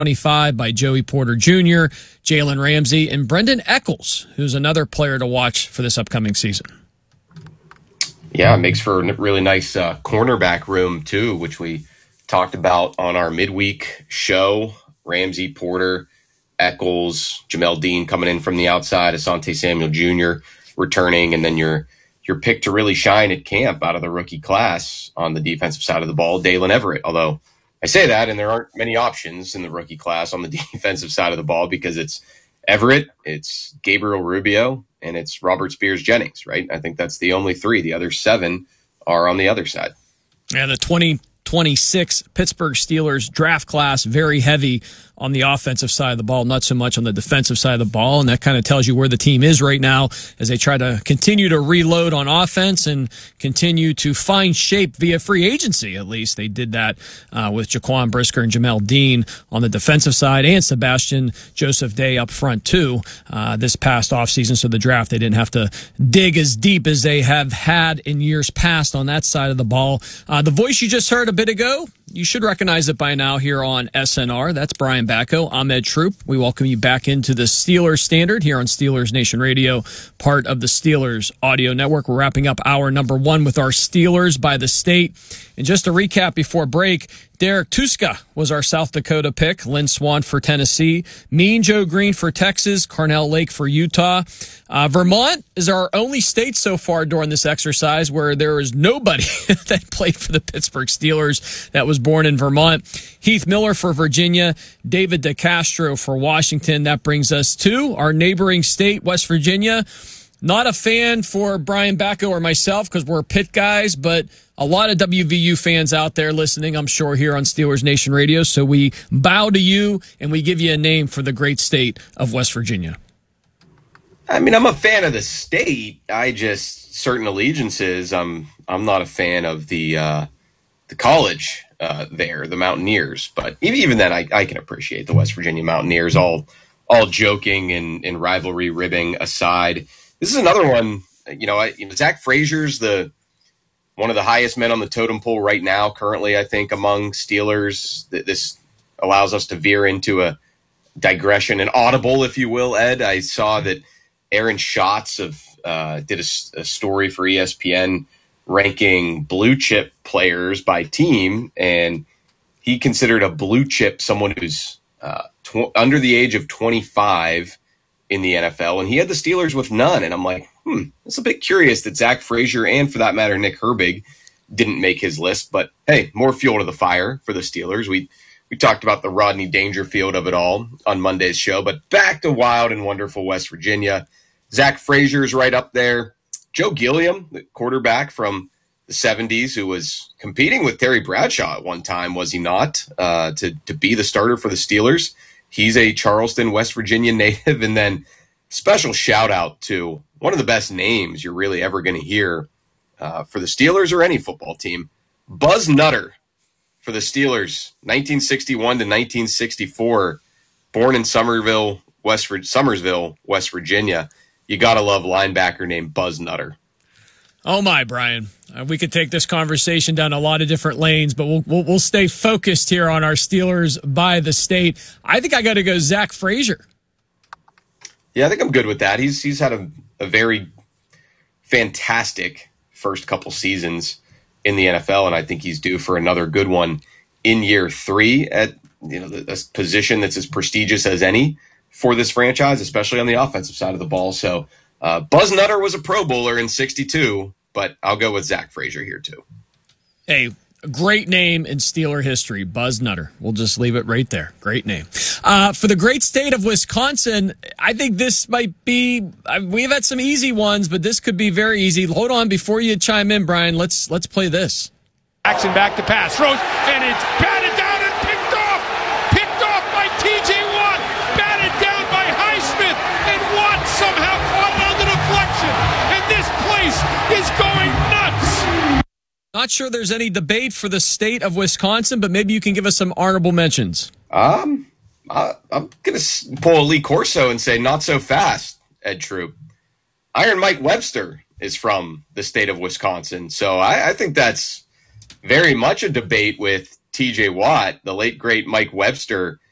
25 by Joey Porter Jr., Jalen Ramsey, and Brendan Eccles, who's another player to watch for this upcoming season. Yeah, it makes for a really nice cornerback room, too, which we talked about on our midweek show. Ramsey, Porter, Eccles, Jamel Dean coming in from the outside, Asante Samuel Jr. returning, and then your pick to really shine at camp out of the rookie class on the defensive side of the ball, Dalen Everett. Although I say that, and there aren't many options in the rookie class on the defensive side of the ball because it's Everett, it's Gabriel Rubio, and it's Robert Spears-Jennings, right? I think that's the only three. The other 7 are on the other side. And the 2026 Pittsburgh Steelers draft class, very heavy on the offensive side of the ball, not so much on the defensive side of the ball. And that kind of tells you where the team is right now as they try to continue to reload on offense and continue to find shape via free agency. At least they did that with Jaquan Brisker and Jamel Dean on the defensive side and Sebastian Joseph Day up front too this past offseason. So the draft, they didn't have to dig as deep as they have had in years past on that side of the ball. The voice you just heard a bit ago, you should recognize it by now here on SNR. That's Brian Bacco. I'm Ed Troop. We welcome you back into the Steelers Standard here on Steelers Nation Radio, part of the Steelers Audio Network. We're wrapping up hour number 1 with our Steelers by the State. And just to recap before break, Derek Tuska was our South Dakota pick, Lynn Swann for Tennessee, Mean Joe Green for Texas, Carnell Lake for Utah. Vermont is our only state so far during this exercise where there is nobody that played for the Pittsburgh Steelers that was born in Vermont. Heath Miller for Virginia, David DeCastro for Washington. That brings us to our neighboring state, West Virginia. Not a fan for Brian Bacco or myself because we're Pitt guys, but a lot of WVU fans out there listening, I'm sure, here on Steelers Nation Radio. So we bow to you and we give you a name for the great state of West Virginia. I mean, I'm a fan of the state. I just certain allegiances. I'm not a fan of the college there, the Mountaineers. But even then, I can appreciate the West Virginia Mountaineers. All joking and rivalry ribbing aside. This is another one, Zach Frazier's one of the highest men on the totem pole right now, currently, I think, among Steelers. This allows us to veer into a digression, an audible, if you will, Ed. I saw that Aaron Schatz did a story for ESPN ranking blue chip players by team, and he considered a blue chip someone who's under the age of 25 in the NFL, and he had the Steelers with none. And I'm like, it's a bit curious that Zach Frazier and, for that matter, Nick Herbig didn't make his list. But hey, more fuel to the fire for the Steelers. We talked about the Rodney Dangerfield of it all on Monday's show, but back to wild and wonderful West Virginia. Zach Frazier's right up there. Joe Gilliam, the quarterback from the 70s, who was competing with Terry Bradshaw at one time, was he not, to be the starter for the Steelers? He's a Charleston, West Virginia native. And then special shout out to one of the best names you're really ever going to hear for the Steelers or any football team, Buzz Nutter for the Steelers, 1961 to 1964, born in Summersville, West Virginia. You got to love linebacker named Buzz Nutter. Oh my, Brian. We could take this conversation down a lot of different lanes, but we'll stay focused here on our Steelers by the State. I think I got to go Zach Frazier. Yeah, I think I'm good with that. He's had a very fantastic first couple seasons in the NFL, and I think he's due for another good one in year 3 at a position that's as prestigious as any for this franchise, especially on the offensive side of the ball. So Buzz Nutter was a Pro Bowler in 62, but I'll go with Zach Frazier here too. Hey, great name in Steeler history, Buzz Nutter. We'll just leave it right there. Great name. For the great state of Wisconsin, I think this might be, we've had some easy ones, but this could be very easy. Hold on, before you chime in, Brian, let's play this. Jackson back to pass, throws, and it's batted down and picked off by T.J. Watt, batted down by Highsmith, and Watt somehow caught it on the deflection, and this place is going nuts. Not sure there's any debate for the state of Wisconsin, but maybe you can give us some honorable mentions. I'm going to pull a Lee Corso and say not so fast, Ed Troop. Iron Mike Webster is from the state of Wisconsin, so I think that's very much a debate with T.J. Watt. The late, great Mike Webster